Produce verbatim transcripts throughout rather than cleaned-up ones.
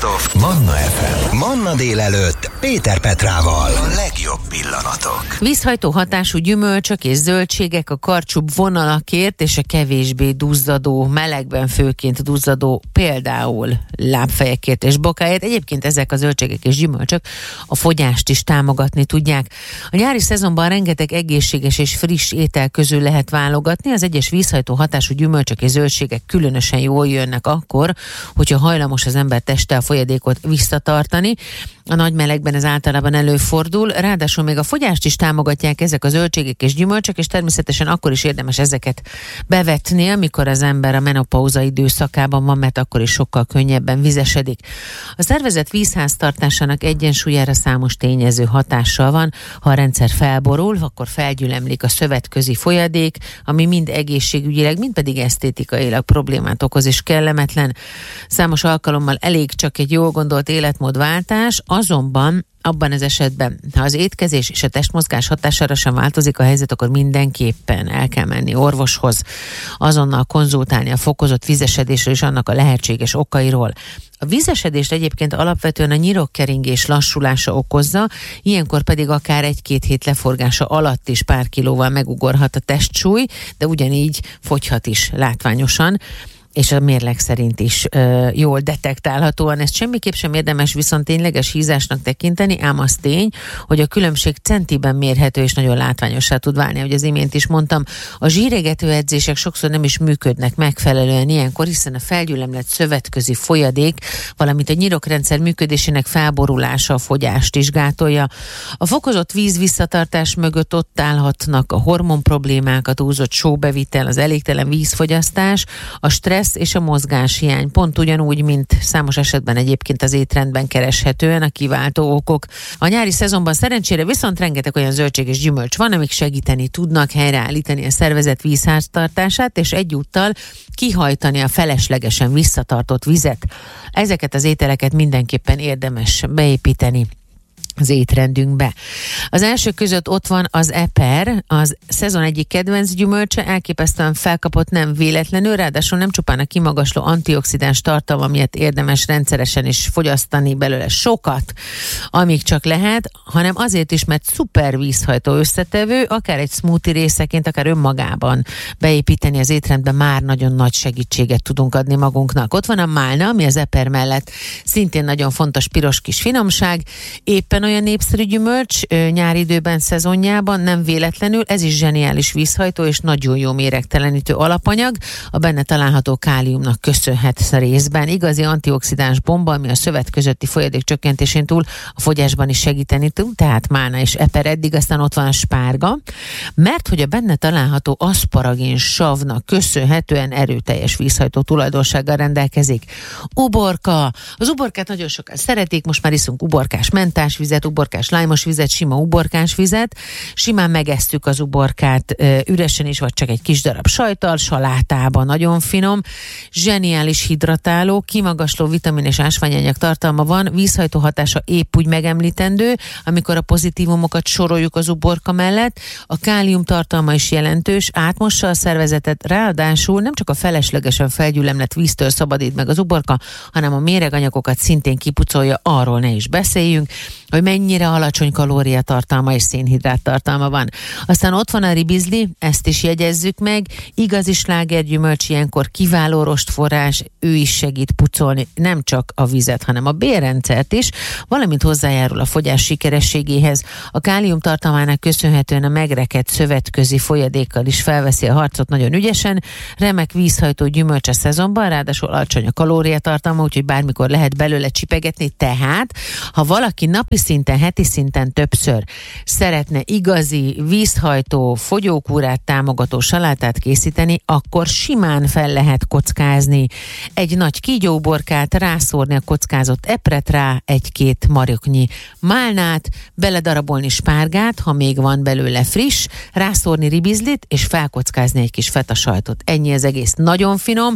Best of Manna ef em. Manna délelőtt Péter Petrával. A legjobb pillanatok. Vízhajtó hatású gyümölcsök és zöldségek a karcsúbb vonalakért és a kevésbé duzzadó, melegben főként duzzadó, például lábfejekért és bokáért. Egyébként ezek a zöldségek és gyümölcsök a fogyást is támogatni tudják. A nyári szezonban rengeteg egészséges és friss étel közül lehet válogatni. Az egyes vízhajtó hatású gyümölcsök és zöldségek különösen jól jönnek akkor, hogyha hajlamos az ember teste a folyadékot visszatartani. A nagy melegben ez általában előfordul, ráadásul még a fogyást is támogatják ezek a zöldségek és gyümölcsök, és természetesen akkor is érdemes ezeket bevetni, amikor az ember a menopauza időszakában van, mert akkor is sokkal könnyebben vizesedik. A szervezet vízháztartásának egyensúlyára számos tényező hatással van. Ha a rendszer felborul, akkor felgyülemlik a szövetközi folyadék, ami mind egészségügyileg, mind pedig esztétikailag problémát okoz és kellemetlen. Számos alkalommal elég csak egy jól gondolt életmódváltás, azonban abban az esetben, ha az étkezés és a testmozgás hatására sem változik a helyzet, akkor mindenképpen el kell menni orvoshoz, azonnal konzultálni a fokozott vizesedésről és annak a lehetséges okairól. A vizesedést egyébként alapvetően a nyirokkeringés lassulása okozza, ilyenkor pedig akár egy-két hét leforgása alatt is pár kilóval megugorhat a testsúly, de ugyanígy fogyhat is látványosan, és a mérleg szerint is ö, jól detektálhatóan. Ezt semmiképp sem érdemes viszont tényleges hízásnak tekinteni, ám az tény, hogy a különbség centiben mérhető és nagyon látványossá tud válni. Ahogy az imént is mondtam, a zsíregető edzések sokszor nem is működnek megfelelően ilyenkor, hiszen a felgyülemlett szövetközi folyadék, valamint a nyirokrendszer működésének felborulása a fogyást is gátolja. A fokozott víz visszatartás mögött ott állhatnak a hormon problémák, a túlzott sóbevitel, az elégtelen vízfogyasztás, a stressz és a mozgáshiány, pont ugyanúgy, mint számos esetben egyébként az étrendben kereshetően a kiváltó okok. A nyári szezonban szerencsére viszont rengeteg olyan zöldség és gyümölcs van, amik segíteni tudnak helyreállítani a szervezet vízháztartását, és egyúttal kihajtani a feleslegesen visszatartott vizet. Ezeket az ételeket mindenképpen érdemes beépíteni az étrendünkbe. Az első között ott van az eper, az szezon egyik kedvenc gyümölcse, elképesztően felkapott nem véletlenül, ráadásul nem csupán a kimagasló antioxidáns tartalma miatt érdemes rendszeresen is fogyasztani belőle sokat, amíg csak lehet, hanem azért is, mert szuper vízhajtó összetevő, akár egy smoothie részeként, akár önmagában beépíteni az étrendbe már nagyon nagy segítséget tudunk adni magunknak. Ott van a málna, ami az eper mellett szintén nagyon fontos piros kis finomság, éppen olyan népszerű gyümölcs nyári időben, szezonjában, nem véletlenül, ez is zseniális vízhajtó és nagyon jó méregtelenítő alapanyag, a benne található káliumnak köszönhet részben. Igazi antioxidáns bomba, ami a szövet közötti folyadék csökkentésén túl a fogyásban is segíteni tud, tehát málna és eper eddig, aztán ott van a spárga, mert hogy a benne található aszparagén savnak köszönhetően erőteljes vízhajtó tulajdonsággal rendelkezik. Uborka. Az uborkát nagyon sokan szeretik, most már iszunk uborkás mentás vizet, uborkás lájmos vizet, sima uborkás vizet. Simán megesszük az uborkát üresen is, vagy csak egy kis darab sajttal, salátában, nagyon finom, zseniális hidratáló, kimagasló vitamin és ásványanyag tartalma van, vízhajtó hatása épp úgy megemlítendő, amikor a pozitívumokat soroljuk az uborka mellett. A kálium tartalma is jelentős, átmossa a szervezetet, ráadásul nem csak a feleslegesen felgyülemlett víztől szabadít meg az uborka, hanem a méreganyagokat szintén kipucolja, arról ne is beszéljünk, hogy mennyire alacsony kalóriatartalma és szénhidrát tartalma van. Aztán ott van a ribizli, ezt is jegyezzük meg, igazi slágergyümölcs, ilyenkor kiváló rostforrás, ő is segít pucolni nem csak a vizet, hanem a bélrendszert is, valamint hozzájárul a fogyás sikerességéhez. A kálium tartalmának köszönhetően a megrekedt szövetközi folyadékkal is felveszi a harcot nagyon ügyesen, remek vízhajtó gyümölcs a szezonban, ráadásul alacsony a kalóriatartalma, úgyhogy bármikor lehet belőle csipegetni, tehát ha valaki napi szinten, heti szinten többször szeretne igazi vízhajtó, fogyókúrát támogató salátát készíteni, akkor simán fel lehet kockázni egy nagy kígyóborkát, rászórni a kockázott epret rá, egy-két maroknyi málnát, beledarabolni spárgát, ha még van belőle friss, rászórni ribizlit, és felkockázni egy kis feta sajtot. Ennyi az egész. Nagyon finom,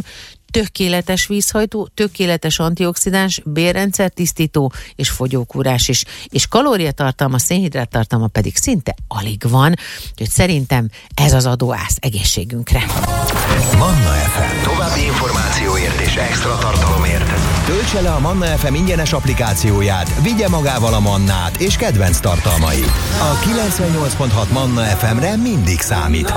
tökéletes vízhajtó, tökéletes antioxidáns, bélrendszer tisztító és fogyókúrás is. És kalóriatartalma, szénhidrát tartalma pedig szinte alig van, úgyhogy szerintem ez az adóász egészségünkre. Manna ef em. További információért és extra tartalomért töltse le a Manna ef em ingyenes applikációját, vigye magával a Mannát és kedvenc tartalmait. A kilencvennyolc pont hat Manna ef emre mindig számíthat.